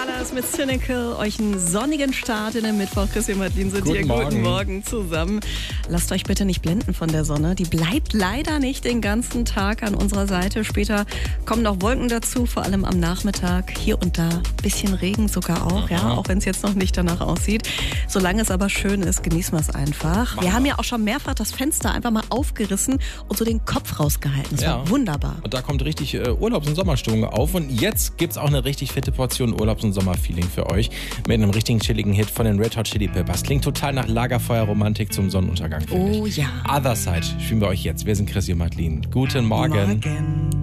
Colors mit Cynical. Euch einen sonnigen Start in den Mittwoch. Chrissy und Madeline sind hier. Guten Morgen zusammen. Lasst euch bitte nicht blenden von der Sonne. Die bleibt leider nicht den ganzen Tag an unserer Seite. Später kommen noch Wolken dazu, vor allem am Nachmittag. Hier und da bisschen Regen sogar auch, ja, auch wenn es jetzt noch nicht danach aussieht. Solange es aber schön ist, genießen wir es einfach. Wir haben ja auch schon mehrfach das Fenster einfach mal aufgerissen und so den Kopf rausgehalten. Das war wunderbar. Und da kommt richtig Urlaubs- und Sommerstimmung auf. Und jetzt gibt's auch eine richtig fette Portion Urlaubs- und Sommerfeeling für euch. Mit einem richtigen chilligen Hit von den Red Hot Chili Peppers. Klingt total nach Lagerfeuerromantik zum Sonnenuntergang. Oh ja. Other Side spielen wir euch jetzt. Wir sind Chrissy und Madeline. Guten Morgen.